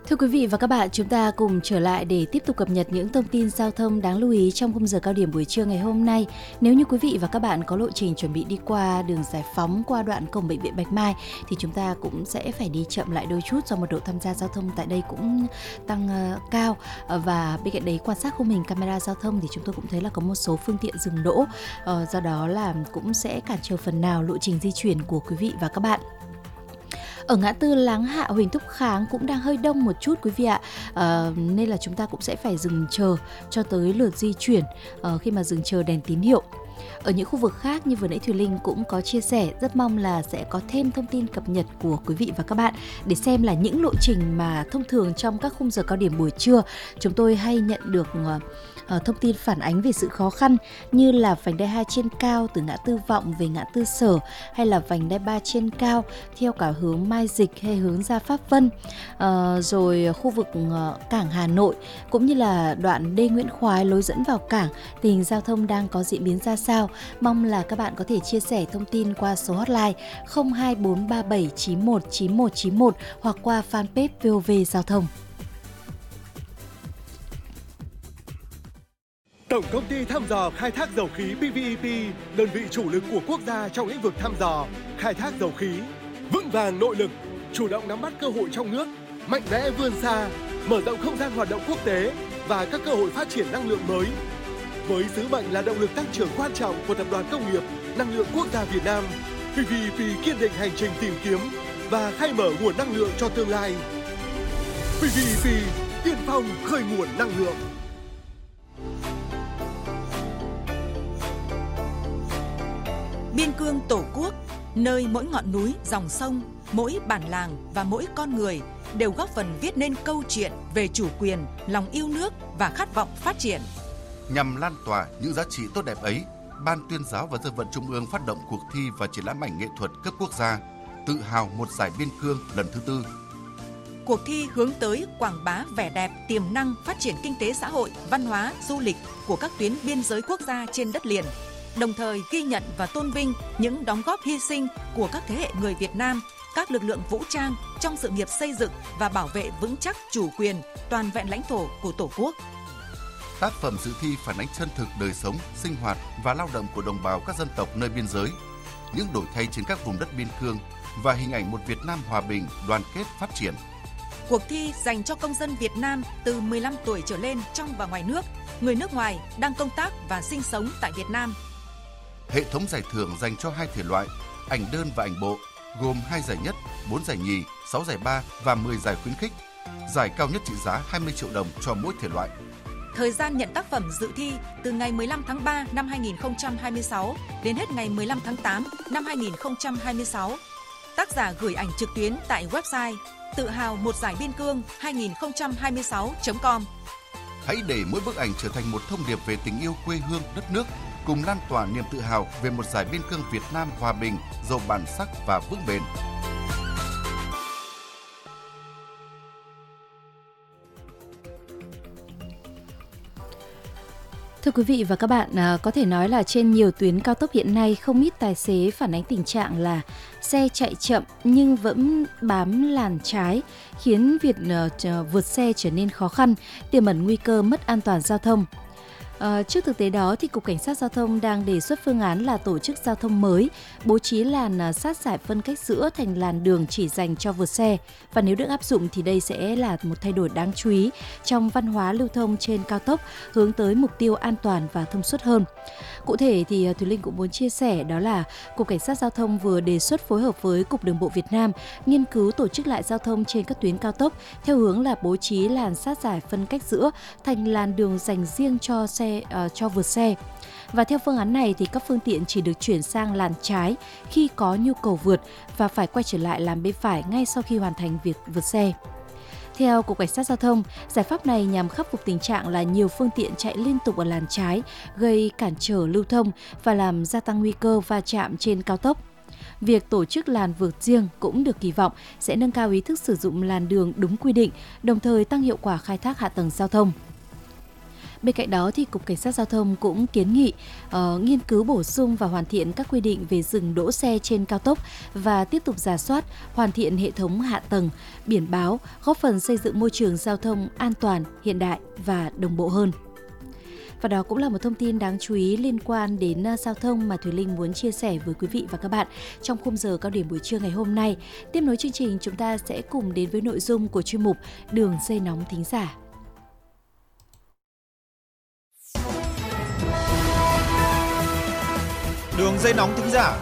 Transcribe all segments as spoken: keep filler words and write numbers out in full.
Thưa quý vị và các bạn, chúng ta cùng trở lại để tiếp tục cập nhật những thông tin giao thông đáng lưu ý trong khung giờ cao điểm buổi trưa ngày hôm nay. Nếu như quý vị và các bạn có lộ trình chuẩn bị đi qua đường Giải Phóng, qua đoạn cổng bệnh viện Bạch Mai thì chúng ta cũng sẽ phải đi chậm lại đôi chút do mật độ tham gia giao thông tại đây cũng tăng uh, cao. Và bên cạnh đấy, quan sát khung hình camera giao thông thì chúng tôi cũng thấy là có một số phương tiện dừng đỗ, uh, do đó là cũng sẽ cản trở phần nào lộ trình di chuyển của quý vị và các bạn. Ở ngã tư Láng Hạ, Huỳnh Thúc Kháng cũng đang hơi đông một chút quý vị ạ, à, nên là chúng ta cũng sẽ phải dừng chờ cho tới lượt di chuyển uh, khi mà dừng chờ đèn tín hiệu. Ở những khu vực khác như vừa nãy Thùy Linh cũng có chia sẻ, rất mong là sẽ có thêm thông tin cập nhật của quý vị và các bạn để xem là những lộ trình mà thông thường trong các khung giờ cao điểm buổi trưa chúng tôi hay nhận được uh, Uh, thông tin phản ánh về sự khó khăn như là vành đai hai trên cao từ ngã tư Vọng về ngã tư Sở, hay là vành đai ba trên cao theo cả hướng Mai Dịch hay hướng ra Pháp Vân, uh, rồi khu vực uh, cảng Hà Nội cũng như là đoạn đê Nguyễn Khoái lối dẫn vào cảng, tình hình giao thông đang có diễn biến ra sao. Mong là các bạn có thể chia sẻ thông tin qua số hotline không hai bốn ba bảy chín một chín một chín một hoặc qua fanpage vê o vê Giao thông. Tổng công ty thăm dò khai thác dầu khí pê vê e pê, đơn vị chủ lực của quốc gia trong lĩnh vực thăm dò, khai thác dầu khí, vững vàng nội lực, chủ động nắm bắt cơ hội trong nước, mạnh mẽ vươn xa, mở rộng không gian hoạt động quốc tế và các cơ hội phát triển năng lượng mới. Với sứ mệnh là động lực tăng trưởng quan trọng của Tập đoàn Công nghiệp Năng lượng Quốc gia Việt Nam, pê vê e pê kiên định hành trình tìm kiếm và khai mở nguồn năng lượng cho tương lai. pê vê e pê tiên phong khơi nguồn năng lượng. Biên cương Tổ quốc, nơi mỗi ngọn núi, dòng sông, mỗi bản làng và mỗi con người đều góp phần viết nên câu chuyện về chủ quyền, lòng yêu nước và khát vọng phát triển. Nhằm lan tỏa những giá trị tốt đẹp ấy, Ban Tuyên giáo và Dân vận Trung ương phát động cuộc thi và triển lãm ảnh nghệ thuật cấp quốc gia Tự hào một giải biên cương lần thứ tư. Cuộc thi hướng tới quảng bá vẻ đẹp, tiềm năng, phát triển kinh tế xã hội, văn hóa, du lịch của các tuyến biên giới quốc gia trên đất liền, đồng thời ghi nhận và tôn vinh những đóng góp hy sinh của các thế hệ người Việt Nam, các lực lượng vũ trang trong sự nghiệp xây dựng và bảo vệ vững chắc chủ quyền, toàn vẹn lãnh thổ của Tổ quốc. Tác phẩm dự thi phản ánh chân thực đời sống, sinh hoạt và lao động của đồng bào các dân tộc nơi biên giới, những đổi thay trên các vùng đất biên cương và hình ảnh một Việt Nam hòa bình, đoàn kết, phát triển. Cuộc thi dành cho công dân Việt Nam từ mười lăm tuổi trở lên trong và ngoài nước, người nước ngoài đang công tác và sinh sống tại Việt Nam. Hệ thống giải thưởng dành cho hai thể loại, ảnh đơn và ảnh bộ, gồm hai giải nhất, bốn giải nhì, sáu giải ba và mười giải khuyến khích. Giải cao nhất trị giá hai mươi triệu đồng cho mỗi thể loại. Thời gian nhận tác phẩm dự thi từ ngày mười lăm tháng ba năm hai nghìn không trăm hai mươi sáu đến hết ngày mười lăm tháng tám năm hai nghìn không trăm hai mươi sáu. Tác giả gửi ảnh trực tuyến tại website tự hào một giải biên cương hai nghìn không trăm hai mươi sáu chấm com. Hãy để mỗi bức ảnh trở thành một thông điệp về tình yêu quê hương, đất nước, cùng lan tỏa niềm tự hào về một giải biên cương Việt Nam hòa bình, giàu bản sắc và vững bền. Thưa quý vị và các bạn, có thể nói là trên nhiều tuyến cao tốc hiện nay không ít tài xế phản ánh tình trạng là xe chạy chậm nhưng vẫn bám làn trái, khiến việc vượt xe trở nên khó khăn, tiềm ẩn nguy cơ mất an toàn giao thông. À, trước thực tế đó thì Cục Cảnh sát Giao thông đang đề xuất phương án là tổ chức giao thông mới, bố trí làn sát giải phân cách giữa thành làn đường chỉ dành cho vượt xe. Và nếu được áp dụng thì đây sẽ là một thay đổi đáng chú ý trong văn hóa lưu thông trên cao tốc, hướng tới mục tiêu an toàn và thông suốt hơn. Cụ thể thì Thùy Linh cũng muốn chia sẻ đó là Cục Cảnh sát Giao thông vừa đề xuất phối hợp với Cục Đường bộ Việt Nam nghiên cứu tổ chức lại giao thông trên các tuyến cao tốc theo hướng là bố trí làn sát giải phân cách giữa thành làn đường dành riêng cho xe Uh, cho vượt xe. Và theo phương án này thì các phương tiện chỉ được chuyển sang làn trái khi có nhu cầu vượt và phải quay trở lại làn bên phải ngay sau khi hoàn thành việc vượt xe. Theo Cục Cảnh sát Giao thông, giải pháp này nhằm khắc phục tình trạng là nhiều phương tiện chạy liên tục ở làn trái, gây cản trở lưu thông và làm gia tăng nguy cơ va chạm trên cao tốc. Việc tổ chức làn vượt riêng cũng được kỳ vọng sẽ nâng cao ý thức sử dụng làn đường đúng quy định, đồng thời tăng hiệu quả khai thác hạ tầng giao thông. Bên cạnh đó thì Cục Cảnh sát Giao thông cũng kiến nghị uh, nghiên cứu bổ sung và hoàn thiện các quy định về dừng đỗ xe trên cao tốc và tiếp tục rà soát, hoàn thiện hệ thống hạ tầng, biển báo, góp phần xây dựng môi trường giao thông an toàn, hiện đại và đồng bộ hơn. Và đó cũng là một thông tin đáng chú ý liên quan đến giao thông mà Thùy Linh muốn chia sẻ với quý vị và các bạn trong khung giờ cao điểm buổi trưa ngày hôm nay. Tiếp nối chương trình, chúng ta sẽ cùng đến với nội dung của chuyên mục Đường dây nóng thính giả. Đường dây nóng thính giả.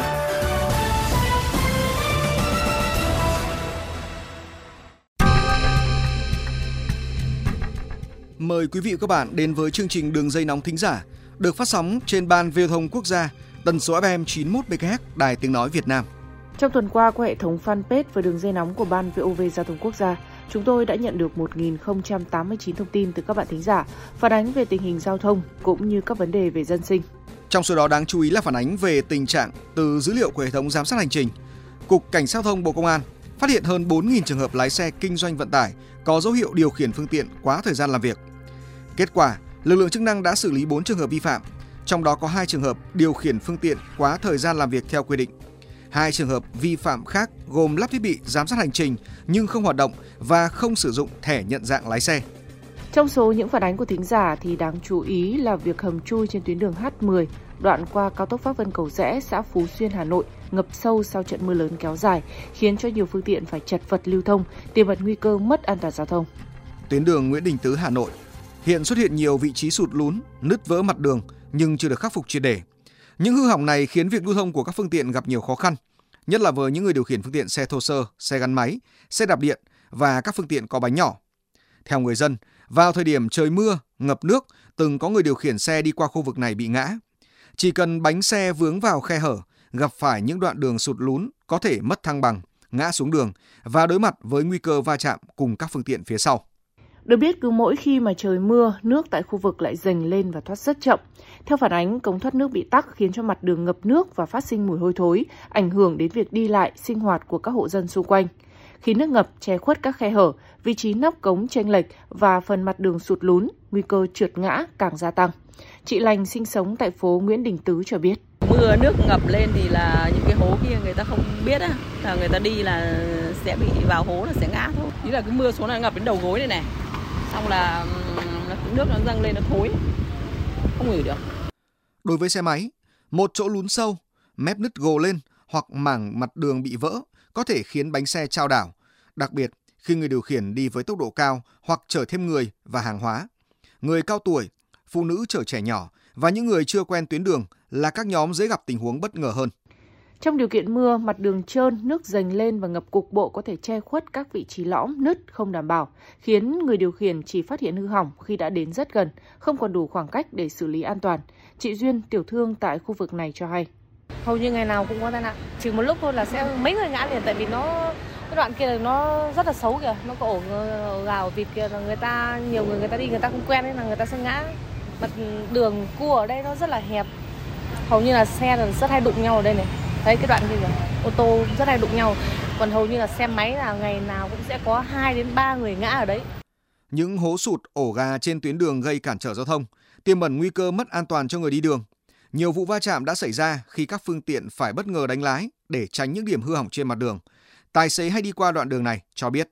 Mời quý vị và các bạn đến với chương trình Đường dây nóng thính giả được phát sóng trên Ban Viễn thông Quốc gia, tần số ép em chín mươi mốt mê ga héc, Đài Tiếng nói Việt Nam. Trong tuần qua, qua hệ thống fanpage và đường dây nóng của Ban vê o vê Giao thông Quốc gia, chúng tôi đã nhận được một nghìn không trăm tám mươi chín thông tin từ các bạn thính giả phản ánh về tình hình giao thông cũng như các vấn đề về dân sinh. Trong số đó đáng chú ý là phản ánh về tình trạng từ dữ liệu của hệ thống giám sát hành trình. Cục Cảnh sát Giao thông Bộ Công an phát hiện hơn bốn nghìn trường hợp lái xe kinh doanh vận tải có dấu hiệu điều khiển phương tiện quá thời gian làm việc. Kết quả, lực lượng chức năng đã xử lý bốn trường hợp vi phạm, trong đó có hai trường hợp điều khiển phương tiện quá thời gian làm việc theo quy định. Hai trường hợp vi phạm khác gồm lắp thiết bị giám sát hành trình nhưng không hoạt động và không sử dụng thẻ nhận dạng lái xe. Trong số những phản ánh của thính giả thì đáng chú ý là việc hầm chui trên tuyến đường hát mười, đoạn qua cao tốc Pháp Vân Cầu Giẽ, xã Phú Xuyên, Hà Nội ngập sâu sau trận mưa lớn kéo dài, khiến cho nhiều phương tiện phải chật vật lưu thông, tiềm ẩn nguy cơ mất an toàn giao thông. Tuyến đường Nguyễn Đình Tứ, Hà Nội hiện xuất hiện nhiều vị trí sụt lún, nứt vỡ mặt đường nhưng chưa được khắc phục triệt để. Những hư hỏng này khiến việc lưu thông của các phương tiện gặp nhiều khó khăn, nhất là với những người điều khiển phương tiện xe thô sơ, xe gắn máy, xe đạp điện và các phương tiện có bánh nhỏ. Theo người dân, vào thời điểm trời mưa, ngập nước, từng có người điều khiển xe đi qua khu vực này bị ngã. Chỉ cần bánh xe vướng vào khe hở, gặp phải những đoạn đường sụt lún, có thể mất thăng bằng, ngã xuống đường và đối mặt với nguy cơ va chạm cùng các phương tiện phía sau. Được biết, cứ mỗi khi mà trời mưa, nước tại khu vực lại dâng lên và thoát rất chậm. Theo phản ánh, cống thoát nước bị tắc khiến cho mặt đường ngập nước và phát sinh mùi hôi thối, ảnh hưởng đến việc đi lại, sinh hoạt của các hộ dân xung quanh. Khi nước ngập che khuất các khe hở, vị trí nắp cống chênh lệch và phần mặt đường sụt lún, nguy cơ trượt ngã càng gia tăng. Chị Lành sinh sống tại phố Nguyễn Đình Tứ cho biết. Mưa nước ngập lên thì là những cái hố kia người ta không biết á, là người ta đi là sẽ bị vào hố là sẽ ngã thôi. Ý là cái mưa xuống là ngập đến đầu gối này này. Xong là nước nó dâng lên nó thối, không ngửi được. Đối với xe máy, một chỗ lún sâu, mép nứt gồ lên hoặc mảng mặt đường bị vỡ có thể khiến bánh xe chao đảo, đặc biệt khi người điều khiển đi với tốc độ cao hoặc chở thêm người và hàng hóa. Người cao tuổi, phụ nữ chở trẻ nhỏ và những người chưa quen tuyến đường là các nhóm dễ gặp tình huống bất ngờ hơn. Trong điều kiện mưa, mặt đường trơn, nước dâng lên và ngập cục bộ có thể che khuất các vị trí lõm, nứt không đảm bảo, khiến người điều khiển chỉ phát hiện hư hỏng khi đã đến rất gần, không còn đủ khoảng cách để xử lý an toàn. Chị Duyên, tiểu thương tại khu vực này cho hay. Hầu như ngày nào cũng có tai nạn, chỉ một lúc thôi là sẽ mấy người ngã liền, tại vì nó cái đoạn kia là nó rất là xấu kìa, nó có ổ gà, ổ vịt kìa, là người ta nhiều người người ta đi người ta không quen nên là người ta sẽ ngã. Mặt đường cua ở đây nó rất là hẹp, hầu như là xe là rất hay đụng nhau ở đây này. Đấy, cái đoạn kia kìa, ô tô rất hay đụng nhau, còn hầu như là xe máy là ngày nào cũng sẽ có hai đến ba người ngã ở đấy. Những hố sụt, ổ gà trên tuyến đường gây cản trở giao thông, tiềm ẩn nguy cơ mất an toàn cho người đi đường. Nhiều vụ va chạm đã xảy ra khi các phương tiện phải bất ngờ đánh lái để tránh những điểm hư hỏng trên mặt đường. Tài xế hay đi qua đoạn đường này cho biết.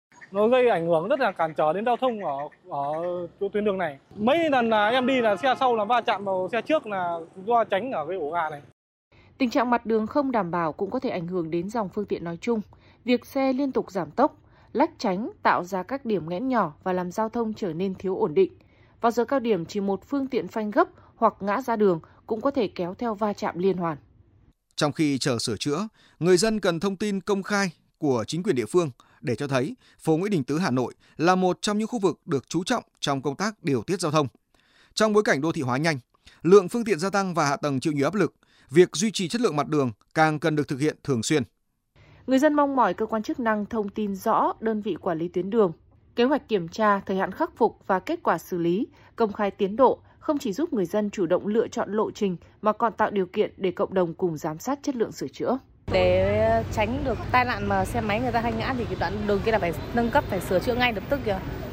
Nó gây ảnh hưởng rất là cản trở đến giao thông ở ở chỗ tuyến đường này. Mấy lần là em đi là xe sau là va chạm vào xe trước là do tránh ở cái ổ gà này. Tình trạng mặt đường không đảm bảo cũng có thể ảnh hưởng đến dòng phương tiện nói chung. Việc xe liên tục giảm tốc, lách tránh tạo ra các điểm nghẽn nhỏ và làm giao thông trở nên thiếu ổn định. Vào giờ cao điểm, chỉ một phương tiện phanh gấp hoặc ngã ra đường cũng có thể kéo theo va chạm liên hoàn. Trong khi chờ sửa chữa, người dân cần thông tin công khai của chính quyền địa phương để cho thấy phố Nguyễn Đình Tứ, Hà Nội là một trong những khu vực được chú trọng trong công tác điều tiết giao thông. Trong bối cảnh đô thị hóa nhanh, lượng phương tiện gia tăng và hạ tầng chịu nhiều áp lực, việc duy trì chất lượng mặt đường càng cần được thực hiện thường xuyên. Người dân mong mỏi cơ quan chức năng thông tin rõ đơn vị quản lý tuyến đường, kế hoạch kiểm tra, thời hạn khắc phục và kết quả xử lý, công khai tiến độ, không chỉ giúp người dân chủ động lựa chọn lộ trình mà còn tạo điều kiện để cộng đồng cùng giám sát chất lượng sửa chữa. Để tránh được tai nạn mà xe máy người ta hay ngã thì cái đoạn đường kia là phải nâng cấp, phải sửa chữa ngay lập tức kìa.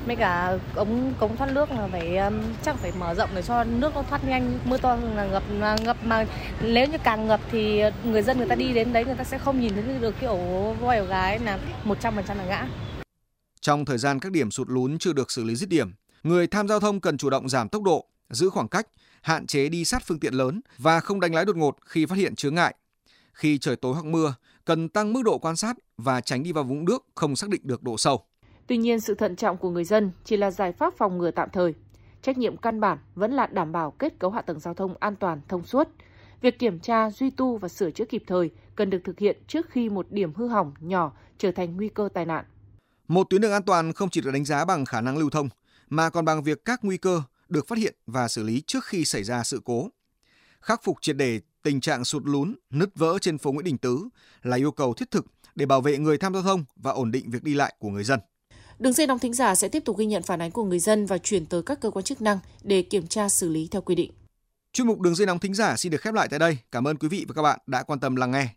Mấy cả ống cống thoát nước là phải chắc phải mở rộng để cho nước nó thoát nhanh. Mưa to là ngập là ngập mà nếu như càng ngập thì người dân người ta đi đến đấy người ta sẽ không nhìn thấy được cái ổ voi ổ gà là một trăm phần trăm là ngã. Trong thời gian các điểm sụt lún chưa được xử lý dứt điểm, người tham gia giao thông cần chủ động giảm tốc độ, giữ khoảng cách, hạn chế đi sát phương tiện lớn và không đánh lái đột ngột khi phát hiện chướng ngại. Khi trời tối hoặc mưa, cần tăng mức độ quan sát và tránh đi vào vũng nước không xác định được độ sâu. Tuy nhiên, sự thận trọng của người dân chỉ là giải pháp phòng ngừa tạm thời. Trách nhiệm căn bản vẫn là đảm bảo kết cấu hạ tầng giao thông an toàn, thông suốt. Việc kiểm tra, duy tu và sửa chữa kịp thời cần được thực hiện trước khi một điểm hư hỏng nhỏ trở thành nguy cơ tai nạn. Một tuyến đường an toàn không chỉ được đánh giá bằng khả năng lưu thông, mà còn bằng việc các nguy cơ được phát hiện và xử lý trước khi xảy ra sự cố. Khắc phục triệt để tình trạng sụt lún, nứt vỡ trên phố Nguyễn Đình Tứ là yêu cầu thiết thực để bảo vệ người tham gia giao thông và ổn định việc đi lại của người dân. Đường dây nóng thính giả sẽ tiếp tục ghi nhận phản ánh của người dân và chuyển tới các cơ quan chức năng để kiểm tra xử lý theo quy định. Chuyên mục Đường dây nóng thính giả xin được khép lại tại đây. Cảm ơn quý vị và các bạn đã quan tâm lắng nghe.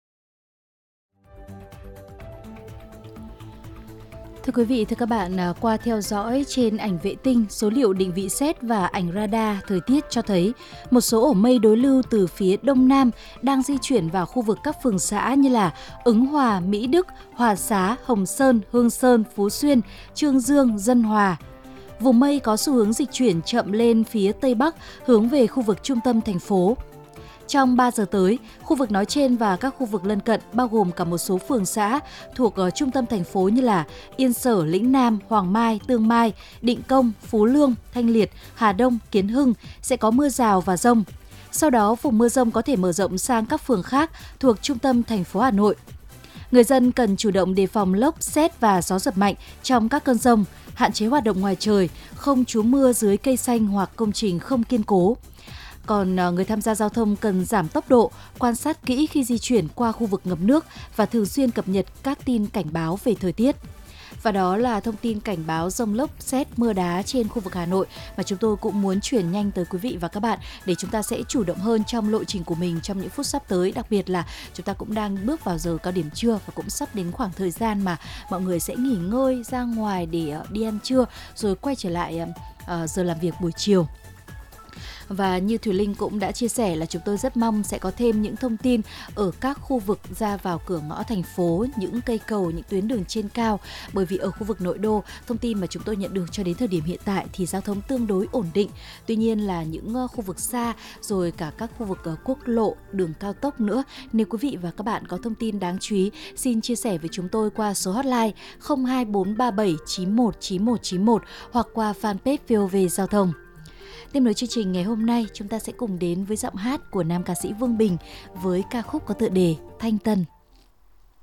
Thưa quý vị, thưa các bạn, qua theo dõi trên ảnh vệ tinh, số liệu định vị sét và ảnh radar thời tiết cho thấy một số ổ mây đối lưu từ phía đông nam đang di chuyển vào khu vực các phường xã như là Ứng Hòa, Mỹ Đức, Hòa Xá, Hồng Sơn, Hương Sơn, Phú Xuyên, Chương Dương, Dân Hòa. Vùng mây có xu hướng dịch chuyển chậm lên phía tây bắc hướng về khu vực trung tâm thành phố. Trong ba giờ tới, khu vực nói trên và các khu vực lân cận bao gồm cả một số phường xã thuộc ở trung tâm thành phố như là Yên Sở, Lĩnh Nam, Hoàng Mai, Tương Mai, Định Công, Phú Lương, Thanh Liệt, Hà Đông, Kiến Hưng sẽ có mưa rào và dông. Sau đó, vùng mưa dông có thể mở rộng sang các phường khác thuộc trung tâm thành phố Hà Nội. Người dân cần chủ động đề phòng lốc, sét và gió giật mạnh trong các cơn dông, hạn chế hoạt động ngoài trời, không trú mưa dưới cây xanh hoặc công trình không kiên cố. Còn người tham gia giao thông cần giảm tốc độ, quan sát kỹ khi di chuyển qua khu vực ngập nước và thường xuyên cập nhật các tin cảnh báo về thời tiết. Và đó là thông tin cảnh báo dông lốc, sét, mưa đá trên khu vực Hà Nội mà chúng tôi cũng muốn chuyển nhanh tới quý vị và các bạn để chúng ta sẽ chủ động hơn trong lộ trình của mình trong những phút sắp tới. Đặc biệt là chúng ta cũng đang bước vào giờ cao điểm trưa và cũng sắp đến khoảng thời gian mà mọi người sẽ nghỉ ngơi ra ngoài để đi ăn trưa rồi quay trở lại uh, giờ làm việc buổi chiều. Và như Thùy Linh cũng đã chia sẻ là chúng tôi rất mong sẽ có thêm những thông tin ở các khu vực ra vào cửa ngõ thành phố, những cây cầu, những tuyến đường trên cao. Bởi vì ở khu vực nội đô, thông tin mà chúng tôi nhận được cho đến thời điểm hiện tại thì giao thông tương đối ổn định. Tuy nhiên là những khu vực xa, rồi cả các khu vực quốc lộ, đường cao tốc nữa. Nếu quý vị và các bạn có thông tin đáng chú ý, xin chia sẻ với chúng tôi qua số hotline không hai bốn ba bảy chín một chín một chín một hoặc qua fanpage vê o vê Giao thông. Tiếp nối chương trình ngày hôm nay, chúng ta sẽ cùng đến với giọng hát của nam ca sĩ Vương Bình với ca khúc có tựa đề Thanh Tân.